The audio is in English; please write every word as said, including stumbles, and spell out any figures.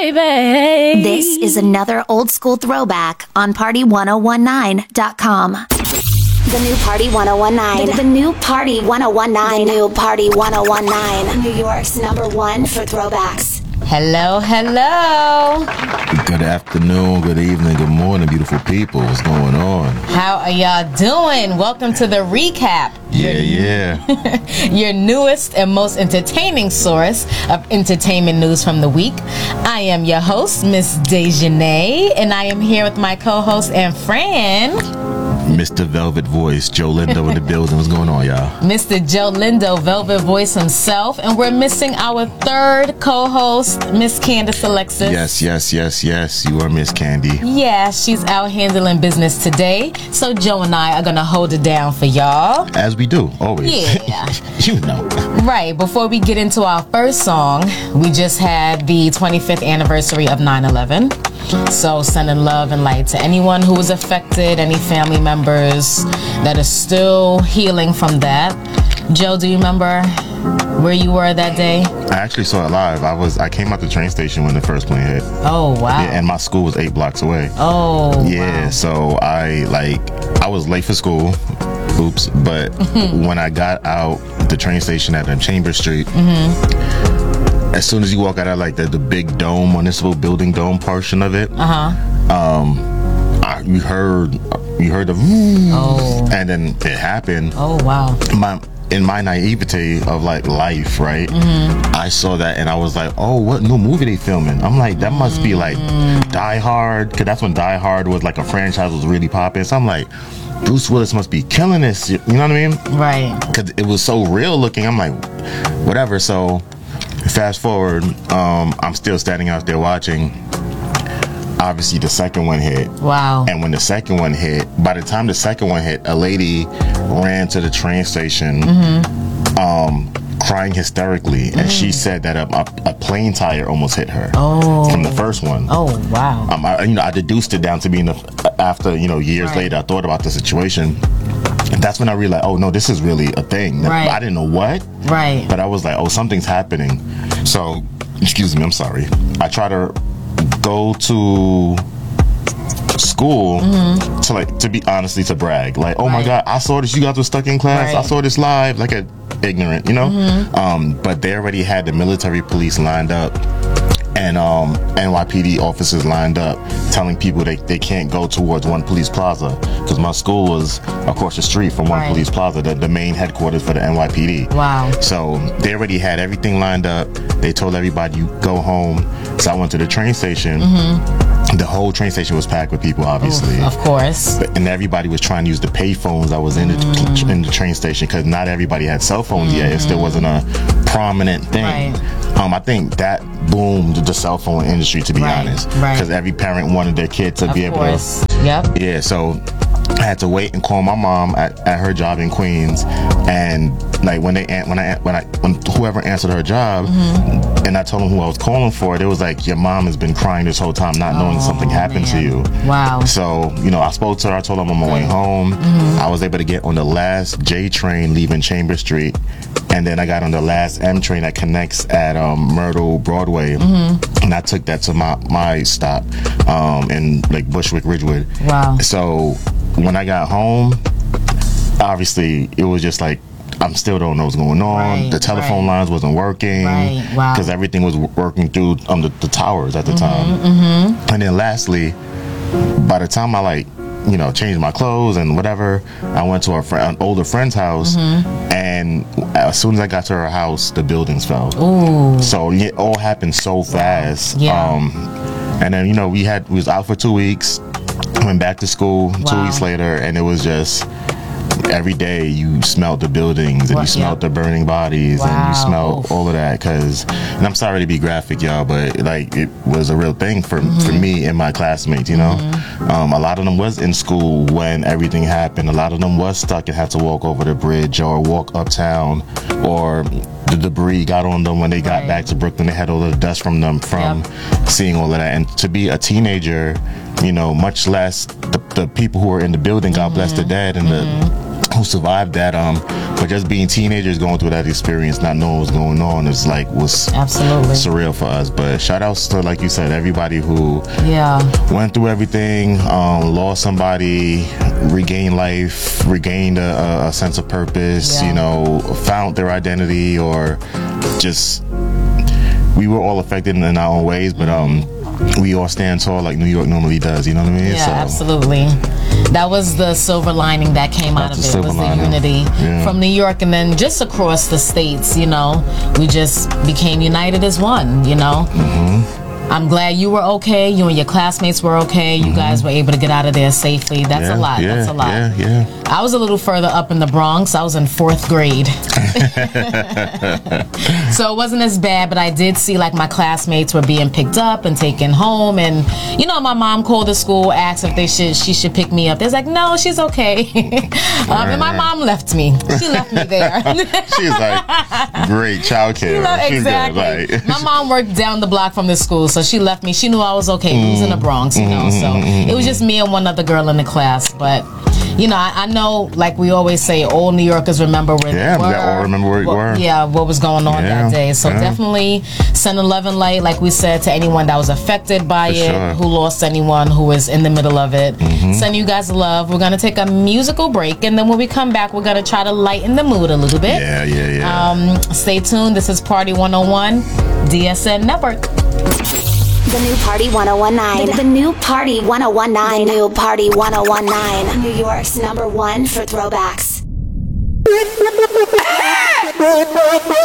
Baby. This is another old school throwback on party one oh one nine dot com. The new Party one oh one nine. The, the new Party one oh one nine. The new Party one oh one nine. New York's number one for throwbacks. Hello, hello. Good afternoon, good evening, good morning, beautiful people. What's going on? How are y'all doing? Welcome to the recap. Yeah, yeah. Your newest and most entertaining source of entertainment news from the week. I am your host, Miss Dejanay, and I am here with my co-host and friend, Mister Velvet Voice, Joe Lindo in the building. What's going on, y'all? Mister Joe Lindo, Velvet Voice himself, and we're missing our third co-host, Miss Candace Alexis. Yes, yes, yes, yes. You are Miss Candy. Yeah, she's out handling business today, so Joe and I are gonna hold it down for y'all. As we do, always. Yeah. You know. Right, before we get into our first song, we just had the twenty-fifth anniversary of nine eleven. So sending love and light to anyone who was affected, any family members that are still healing from that. Joe, do you remember where you were that day? I actually saw it live. I was I came out the train station when the first plane hit. Oh, wow. Yeah, and my school was eight blocks away. Oh, yeah, wow. So I like I was late for school. Oops, but when I got out the train station at Chambers Street, mm-hmm. as soon as you walk out of like the, the big dome, municipal building dome portion of it, uh-huh. um, I, you heard you heard the oh. and then it happened. Oh, wow. My in my naivete of like life, right? Mm-hmm. I saw that and I was like, oh, what new movie they filming? I'm like, that must be like Die Hard, because that's when Die Hard was like a franchise was really popping. So I'm like, Bruce Willis must be killing this. You know what I mean? Right. Because it was so real looking. I'm like, whatever. So fast forward, um, I'm still standing out there watching. Obviously, the second one hit. Wow. And when the second one hit, by the time the second one hit, a lady ran to the train station, mm-hmm. um, crying hysterically, mm. and she said that a, a, a plane tire almost hit her. Oh. From the first one. Oh, wow. Um, I, you know, I deduced it down to being the, after you know years right. later, I thought about the situation. And that's when I realized, oh no, this is really a thing. Right. I didn't know what. Right. But I was like, oh, something's happening. So, excuse me, I'm sorry. I try to go to school mm-hmm. to like to be honestly to brag. Like, oh right. my God, I saw this. You guys were stuck in class. Right. I saw this live. Like a ignorant, you know. Mm-hmm. Um, but they already had the military police lined up. And um, N Y P D officers lined up telling people they, they can't go towards One Police Plaza because my school was across the street from One right. Police Plaza, the, the main headquarters for the N Y P D. Wow. So they already had everything lined up. They told everybody, you go home. So I went to the train station. Mm-hmm. The whole train station was packed with people, obviously. Oof, of course. But, and everybody was trying to use the pay phones that was in the, mm. in the train station because not everybody had cell phones mm-hmm. yet. It still wasn't a prominent thing. Right. Um, I think that boomed the cell phone industry, to be right. honest. Right. Because every parent wanted their kid to of be able course. to. Yep. Yeah, so I had to wait and call my mom at, at her job in Queens, and like when they when I when I when whoever answered her job, mm-hmm. and I told them who I was calling for, they was like, your mom has been crying this whole time, not knowing oh, something happened man. to you. Wow. So you know, I spoke to her. I told her I'm on my way home. Mm-hmm. I was able to get on the last J train leaving Chambers Street, and then I got on the last M train that connects at um, Myrtle Broadway, mm-hmm. and I took that to my my stop um, in like Bushwick Ridgewood. Wow. So when I got home, obviously it was just like I still don't know what's going on. Right, the telephone right. lines wasn't working right. wow. because everything was working through um, the, the towers at the mm-hmm, time. Mm-hmm. And then lastly, by the time I like you know changed my clothes and whatever, I went to a fr- an older friend's house, mm-hmm. and as soon as I got to her house, the buildings fell. Ooh. So it all happened so fast. Yeah. Um, and then you know we had we was out for two weeks. Went back to school wow. two weeks later, and it was just every day you smelled the buildings and what? you smelled yep. the burning bodies wow. and you smelled Oof. all of that. Cause, and I'm sorry to be graphic, y'all, but like it was a real thing for mm-hmm. for me and my classmates. You know, mm-hmm. um, a lot of them was in school when everything happened. A lot of them was stuck and had to walk over the bridge or walk uptown, or the debris got on them when they got right. back to Brooklyn. They had all the dust from them from yep. seeing all of that. And to be a teenager, you know, much less the, the people who were in the building, God mm-hmm. bless the dead, and mm-hmm. the who survived that. Um, but just being teenagers going through that experience, not knowing what's going on, is like was absolutely surreal for us. But shout outs to, like you said, everybody who yeah went through everything, um, lost somebody, regained life, regained a, a sense of purpose. Yeah. You know, found their identity, or just we were all affected in our own ways, but um. we all stand tall like New York normally does, you know what I mean? Yeah, so, absolutely. That was the silver lining that came out of it, was the unity yeah. from New York, and then just across the states, you know, we just became united as one, you know? Mm-hmm. I'm glad you were okay. You and your classmates were okay. You mm-hmm. guys were able to get out of there safely. That's yeah, a lot. Yeah, That's a lot. Yeah, yeah. I was a little further up in the Bronx. I was in fourth grade. So it wasn't as bad, but I did see like my classmates were being picked up and taken home. And, you know, my mom called the school, asked if they should, she should pick me up. They was like, no, she's okay. um, and my mom left me. She left me there. She's like, great child care. You know, exactly. Good, like. My mom worked down the block from the school, so she left me. She knew I was okay. Mm. We was in the Bronx, you know, so it was just me and one other girl in the class. But, you know, I, I know, like we always say, all New Yorkers remember where yeah, they were. Yeah, all remember where you were. Yeah, what was going on yeah, that day. So yeah. definitely send a love and light, like we said, to anyone that was affected by For it, sure. who lost anyone, who was in the middle of it. Mm-hmm. Send you guys love. We're going to take a musical break, and then when we come back, we're going to try to lighten the mood a little bit. Yeah, yeah, yeah. Um, stay tuned. This is Party one oh one, D S N Network. The new Party one oh one nine. The, the new Party one oh one nine. The new Party one oh one nine. New York's number one for throwbacks.